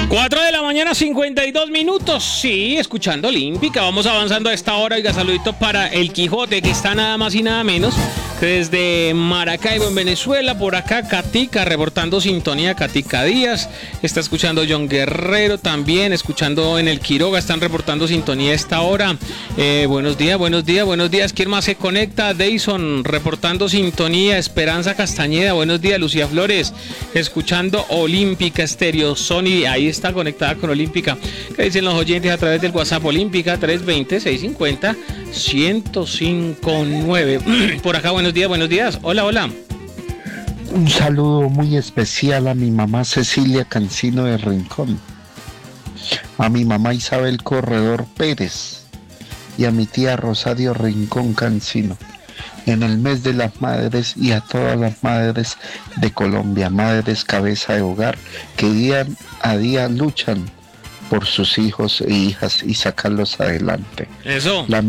4 de la mañana, 52 minutos. Sí, escuchando Olímpica. Vamos avanzando a esta hora. Oiga, saludito para el Quijote, que está nada más y nada menos que desde Maracaibo, en Venezuela. Por acá, Catica, reportando sintonía. Catica Díaz. Está escuchando John Guerrero también. Escuchando en el Quiroga. Están reportando sintonía a esta hora. Buenos días, buenos días, buenos días. ¿Quién más se conecta? Deison, reportando sintonía. Esperanza Castañeda. Buenos días, Lucía Flores. Escuchando Olímpica Estéreo. Sony, ahí está conectada con Olímpica. ¿Qué dicen los oyentes a través del WhatsApp? Olímpica 320-650-1059. Por acá, buenos días, buenos días. Hola, hola. Un saludo muy especial a mi mamá Cecilia Cancino de Rincón, a mi mamá Isabel Corredor Pérez y a mi tía Rosario Rincón Cancino en el mes de las madres, y a todas las madres de Colombia, madres cabeza de hogar que día a día luchan por sus hijos e hijas y sacarlos adelante. Eso. La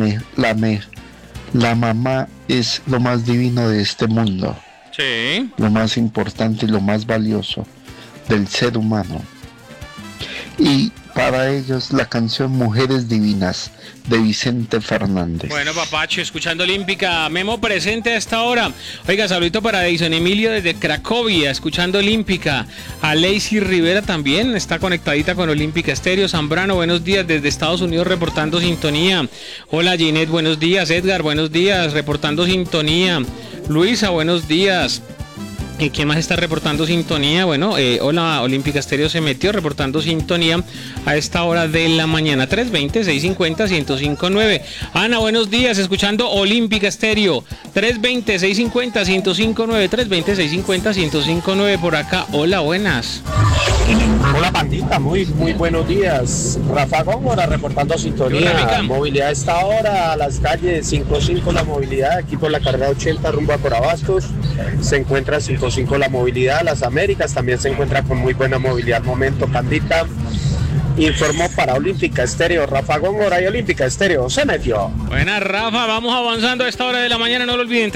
mamá es lo más divino de este mundo. Sí. Lo más importante y lo más valioso del ser humano. Y para ellos la canción Mujeres Divinas de Vicente Fernández. Bueno, papacho, escuchando Olímpica. Memo presente a esta hora. Oiga, saludito para Deison Emilio desde Cracovia, escuchando Olímpica. A Lacey Rivera también está conectadita con Olímpica Estéreo. Zambrano, buenos días desde Estados Unidos, reportando sintonía. Hola, Ginette, buenos días. Edgar, buenos días, reportando sintonía. Luisa, buenos días. ¿Quién más está reportando sintonía? Bueno, hola, Olímpica Estéreo se metió reportando sintonía a esta hora de la mañana. 320-650-1059. Ana, buenos días, escuchando Olímpica Estéreo. 320-650-1059. 320-650-1059 por acá. Hola, buenas. Hola, pandita, muy buenos días. Rafa Góngora reportando sintonía. Movilidad a esta hora, a las calles 55 la movilidad, aquí por la carrera 80 rumbo a Corabastos. Se encuentra 55 la movilidad, las Américas también se encuentra con muy buena movilidad al momento, pandita. Informó para Olímpica Estéreo, Rafa Góngora, y Olímpica Estéreo se metió. Buena, Rafa, vamos avanzando a esta hora de la mañana, no lo olviden,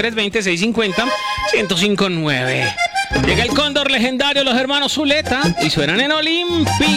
320-650-1059. Llega el cóndor legendario, los hermanos Zuleta, y suenan en Olímpica.